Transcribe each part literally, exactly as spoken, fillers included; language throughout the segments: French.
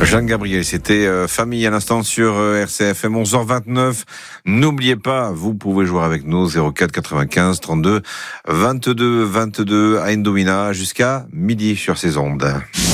Jeanne Gabriel, c'était euh, Famille à l'instant sur euh, R C F M, onze heures vingt-neuf. N'oubliez pas, vous pouvez jouer avec nous, zéro quatre quatre-vingt-quinze trente-deux vingt-deux vingt-deux à Indomina jusqu'à midi sur ces ondes.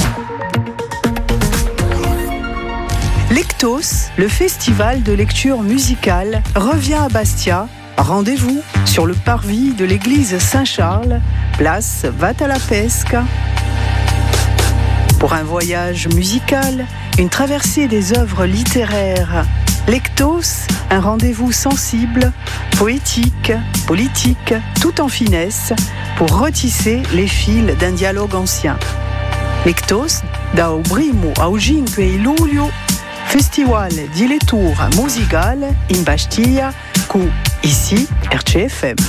Lectos, le festival de lecture musicale, revient à Bastia. Rendez-vous sur le parvis de l'église Saint-Charles, place Vattalapesca. Pour un voyage musical, une traversée des œuvres littéraires. Lectos, un rendez-vous sensible, poétique, politique, tout en finesse, pour retisser les fils d'un dialogue ancien. Lectos, da o primo ao cinque luglio, Festival di lettura musicale in Bastia, cu ici R C F M.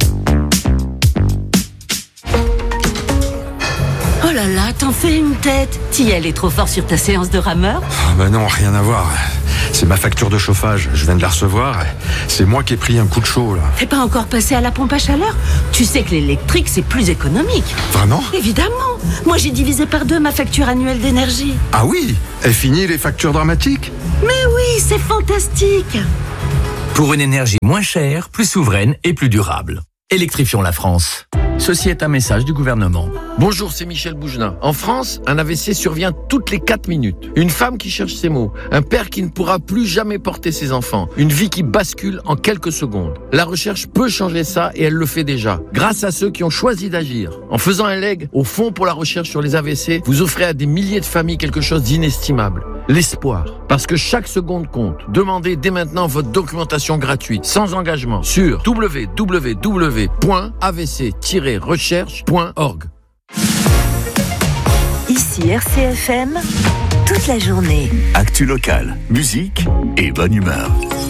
Oh là là, t'en fais une tête. Tiel est trop fort sur ta séance de rameur. Oh ben non, rien à voir. C'est ma facture de chauffage, je viens de la recevoir. C'est moi qui ai pris un coup de chaud là. T'es pas encore passé à la pompe à chaleur? Tu sais que l'électrique c'est plus économique. Vraiment? Évidemment. Moi j'ai divisé par deux ma facture annuelle d'énergie. Ah oui? Est fini les factures dramatiques? Mais oui, c'est fantastique. Pour une énergie moins chère, plus souveraine et plus durable. Électrifions la France. Ceci est un message du gouvernement. Bonjour, c'est Michel Bougenin. En France, un A V C survient toutes les quatre minutes. Une femme qui cherche ses mots. Un père qui ne pourra plus jamais porter ses enfants. Une vie qui bascule en quelques secondes. La recherche peut changer ça et elle le fait déjà. Grâce à ceux qui ont choisi d'agir. En faisant un leg au Fonds pour la recherche sur les A V C, vous offrez à des milliers de familles quelque chose d'inestimable. L'espoir. Parce que chaque seconde compte. Demandez dès maintenant votre documentation gratuite, sans engagement, sur w w w point a v c tiret recherche point org. Ici R C F M, toute la journée. Actu locale, musique et bonne humeur.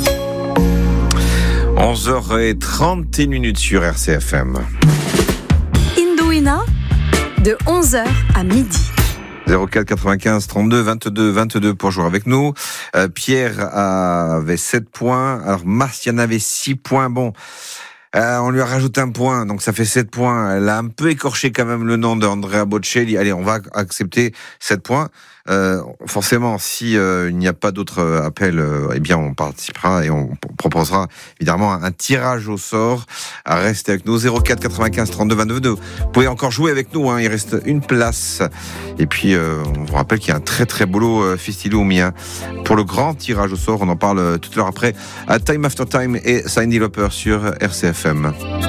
onze heures trente et une minutes sur R C F M. Indomina, de onze heures à midi. zéro quatre quatre-vingt-quinze trente-deux vingt-deux vingt-deux pour jouer avec nous. Euh, Pierre avait sept points. Alors Martiane avait six points. Bon, euh, on lui a rajouté un point, donc ça fait sept points. Elle a un peu écorché quand même le nom d'Andrea Bocelli. Allez, on va accepter sept points. Euh, forcément, si euh, il n'y a pas d'autres appels, euh, eh bien on participera et on proposera évidemment un, un tirage au sort. À rester avec nous, zéro quatre quatre-vingt-quinze trente-deux vingt-deux. Vous pouvez encore jouer avec nous, hein, il reste une place. Et puis euh, on vous rappelle qu'il y a un très très beau lot euh, Festiloumi, hein, pour le grand tirage au sort. On en parle euh, tout à l'heure après à Time After Time et Cyndi Lauper sur R C F M.